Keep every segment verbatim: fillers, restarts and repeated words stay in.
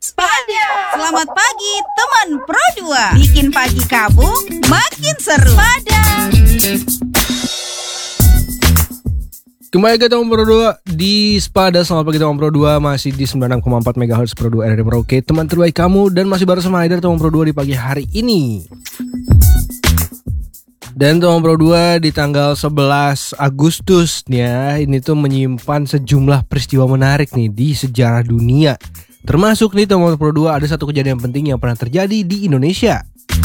Spada. Selamat pagi teman Pro dua. Bikin pagi kamu makin seru. Spada. Kembali ke teman Pro dua di Spada. Selamat pagi teman Pro dua. Masih di sembilan puluh enam koma empat megahertz Pro dua R R M Merauke, teman terbaik kamu. Dan masih bareng sama Haider teman Pro dua di pagi hari ini. Dan teman Pro dua di tanggal sebelas Agustus ya, ini tuh menyimpan sejumlah peristiwa menarik nih di sejarah dunia. Termasuk nih teman Pro dua ada satu kejadian penting yang pernah terjadi di Indonesia.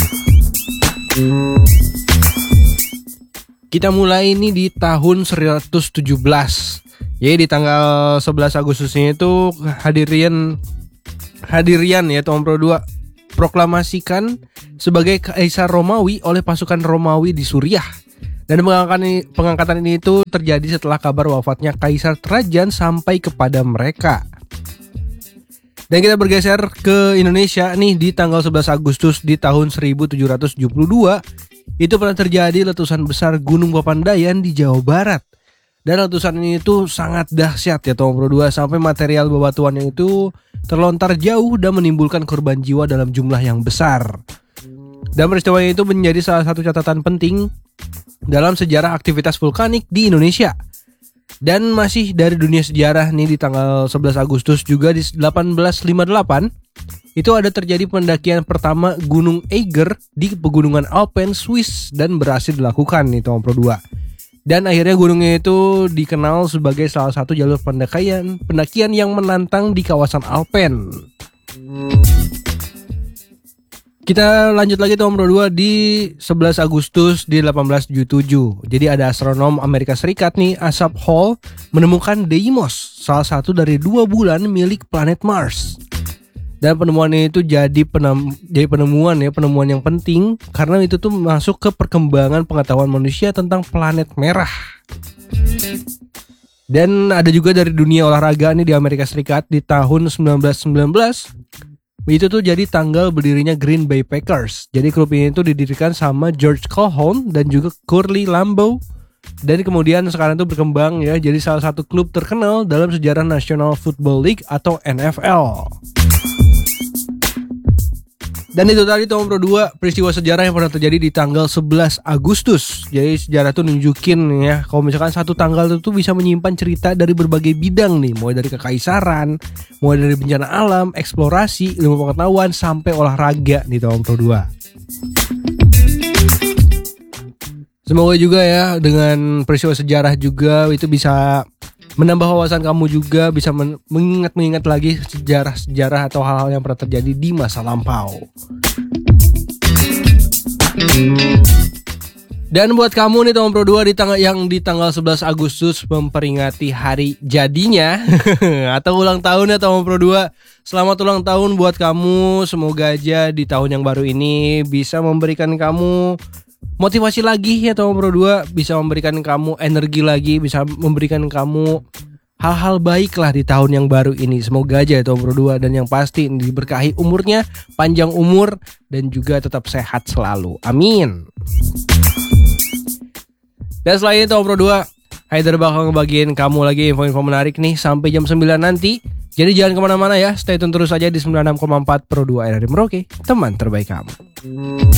Kita mulai ini di tahun seratus tujuh belas. Jadi di tanggal sebelas Agustus ini tuh hadirin hadirin ya teman Pro dua proklamasikan sebagai Kaisar Romawi oleh pasukan Romawi di Suriah. Dan pengangkatan ini, pengangkatan ini itu terjadi setelah kabar wafatnya Kaisar Trajan sampai kepada mereka. Dan kita bergeser ke Indonesia nih di tanggal sebelas Agustus di tahun seribu tujuh ratus tujuh puluh dua. Itu pernah terjadi letusan besar Gunung Papandayan di Jawa Barat. Dan letusan ini itu sangat dahsyat ya teman Pro dua, sampai material bebatuannya itu terlontar jauh dan menimbulkan korban jiwa dalam jumlah yang besar. Dan peristiwa itu menjadi salah satu catatan penting dalam sejarah aktivitas vulkanik di Indonesia. Dan masih dari dunia sejarah nih di tanggal sebelas Agustus juga di delapan belas lima puluh delapan itu ada terjadi pendakian pertama Gunung Eiger di pegunungan Alpen, Swiss, dan berhasil dilakukan nih teman Pro dua. Dan akhirnya gunungnya itu dikenal sebagai salah satu jalur pendakian pendakian yang menantang di kawasan Alpen. Kita lanjut lagi teman Pro dua di sebelas Agustus di delapan belas tujuh puluh tujuh. Jadi ada astronom Amerika Serikat nih, Asaph Hall, menemukan Deimos, salah satu dari dua bulan milik planet Mars. Dan penemuannya itu jadi penem, jadi penemuan ya, penemuan yang penting karena itu tuh masuk ke perkembangan pengetahuan manusia tentang planet merah. Dan ada juga dari dunia olahraga nih di Amerika Serikat di tahun sembilan belas sembilan belas. Itu tuh jadi tanggal berdirinya Green Bay Packers. Jadi klub ini tuh didirikan sama George Calhoun dan juga Curly Lambeau. Dan kemudian sekarang tuh berkembang ya jadi salah satu klub terkenal dalam sejarah National Football League atau N F L. Dan itu tadi teman Pro dua peristiwa sejarah yang pernah terjadi di tanggal sebelas Agustus. Jadi sejarah tuh nunjukin ya kalau misalkan satu tanggal itu tuh bisa menyimpan cerita dari berbagai bidang nih, mulai dari kekaisaran, mulai dari bencana alam, eksplorasi, ilmu pengetahuan sampai olahraga nih teman Pro dua. Semoga juga ya dengan peristiwa sejarah juga itu bisa menambah wawasan kamu juga, bisa men- mengingat-mengingat lagi sejarah-sejarah atau hal-hal yang pernah terjadi di masa lampau. Dan buat kamu nih teman Pro dua di tanggal yang di tanggal sebelas Agustus memperingati hari jadinya atau ulang tahun ya teman Pro dua. Selamat ulang tahun buat kamu. Semoga aja di tahun yang baru ini bisa memberikan kamu motivasi lagi ya teman Pro dua, bisa memberikan kamu energi lagi, bisa memberikan kamu hal-hal baik lah di tahun yang baru ini. Semoga aja ya teman Pro dua, dan yang pasti diberkahi umurnya, panjang umur, dan juga tetap sehat selalu. Amin. Dan selain itu teman Pro dua, Haider bakal ngebagiin kamu lagi info-info menarik nih sampai jam sembilan nanti. Jadi jangan kemana-mana ya, stay tune terus aja di sembilan puluh enam koma empat Pro dua R R M Merauke, teman terbaik kamu.